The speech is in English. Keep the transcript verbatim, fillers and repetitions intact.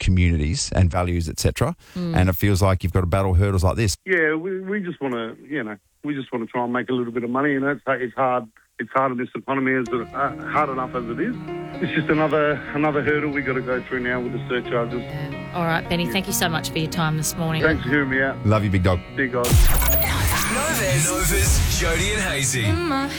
communities and values, et cetera. Mm. And it feels like you've got to battle hurdles like this. Yeah, we we just want to, you know, we just want to try and make a little bit of money. You know, it's, it's hard. It's hard in this economy, as it, uh, hard enough as it is. It's just another another hurdle we got to go through now with the surcharges. Yeah. All right, Benny, yeah. Thank you so much for your time this morning. Thanks for hearing me out. Love you, big dog. See you guys. Novas, Novas, Jody and Hazy.